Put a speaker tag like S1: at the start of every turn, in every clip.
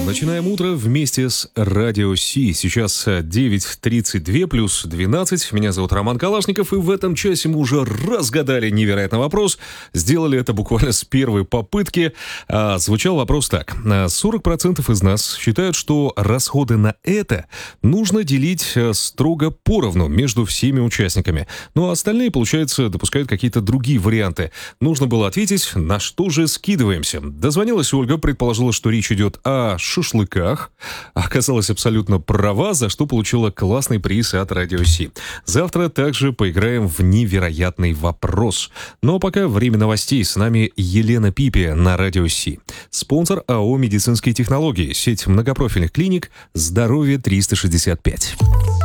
S1: Начинаем утро вместе с Радио Си. Сейчас 9:32 плюс 12. Меня зовут Роман Калашников, и в этом часе мы уже разгадали невероятный вопрос. Сделали это буквально с первой попытки. Звучал вопрос так. 40% из нас считают, что расходы на это нужно делить строго поровну между всеми участниками. Ну а остальные, получается, допускают какие-то другие варианты. Нужно было ответить, на что же скидываемся. Дозвонилась Ольга, предположила, что речь идет о шашлыках. Оказалась абсолютно права, за что получила классный приз от Радио Си. Завтра также поиграем в невероятный вопрос. Но пока время новостей. С нами Елена Пипи на Радио Си. Спонсор АО «Медицинские технологии». Сеть многопрофильных клиник «Здоровье 365».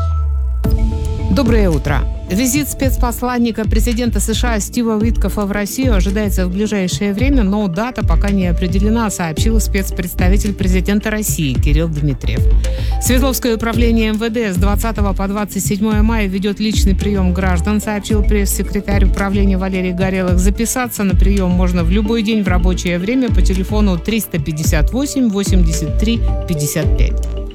S2: Доброе утро. Визит спецпосланника президента США Стива Уиткофа в Россию ожидается в ближайшее время, но дата пока не определена, сообщил спецпредставитель президента России Кирилл Дмитриев. Свердловское управление МВД с 20 по 27 мая ведет личный прием граждан, сообщил пресс-секретарь управления Валерий Горелых. Записаться на прием можно в любой день в рабочее время по телефону 358 83 55.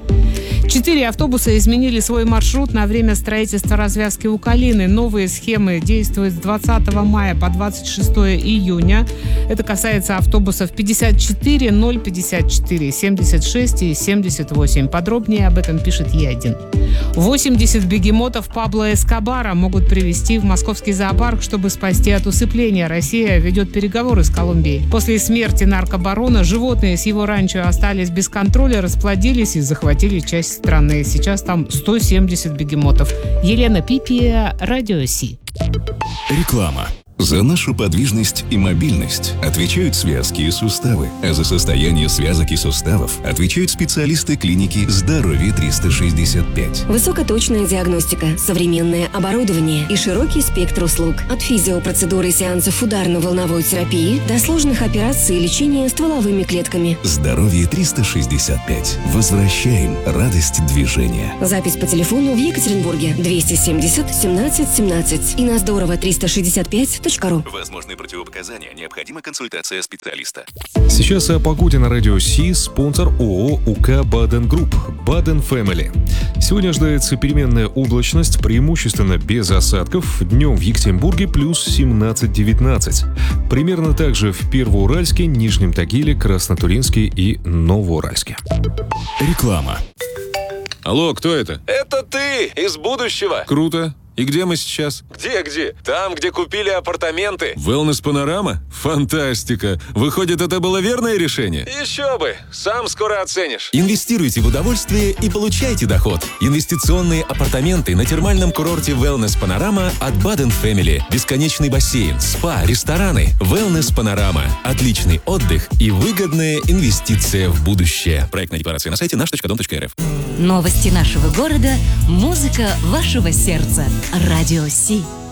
S2: 4 автобуса изменили свой маршрут на время строительства развязки у Калины. Новые схемы действуют с 20 мая по 26 июня. Это касается автобусов 54, 054, 76 и 78. Подробнее об этом пишет Е1. 80 бегемотов Пабло Эскобара могут привезти в московский зоопарк, чтобы спасти от усыпления. Россия ведет переговоры с Колумбией. После смерти наркобарона животные с его ранчо остались без контроля, расплодились и захватили часть страны. Сейчас там 170 бегемотов. Елена Пипи, Радио Си.
S3: Реклама. За нашу подвижность и мобильность отвечают связки и суставы, а за состояние связок и суставов отвечают специалисты клиники «Здоровье 365».
S4: Высокоточная диагностика, современное оборудование и широкий спектр услуг. От физиопроцедуры и сеансов ударно-волновой терапии до сложных операций и лечения стволовыми клетками.
S3: «Здоровье 365». Возвращаем радость движения.
S4: Запись по телефону в Екатеринбурге 270 17 17 и на здорово 365.
S3: Возможные противопоказания. Необходима консультация специалиста.
S1: Сейчас о погоде на Радио Си. Спонсор ООО УК «Баден Групп». «Баден Фэмили». Сегодня ожидается переменная облачность, преимущественно без осадков. Днем в Екатеринбурге плюс 17-19. Примерно так же в Первоуральске, Нижнем Тагиле, Краснотуринске и Новоуральске.
S3: Реклама.
S5: Алло, кто это?
S6: Это ты из будущего.
S5: Круто. И где мы сейчас?
S6: Где? Там, где купили апартаменты.
S5: Wellness Панорама? Фантастика! Выходит, это было верное решение?
S6: Еще бы! Сам скоро оценишь.
S7: Инвестируйте в удовольствие и получайте доход. Инвестиционные апартаменты на термальном курорте Wellness Панорама от Baden Family. Бесконечный бассейн, спа, рестораны. Wellness Панорама. Отличный отдых и выгодная инвестиция в будущее. Проектная декларация на сайте наш.дом.рф.
S8: Новости нашего города, музыка вашего сердца. Радио Си.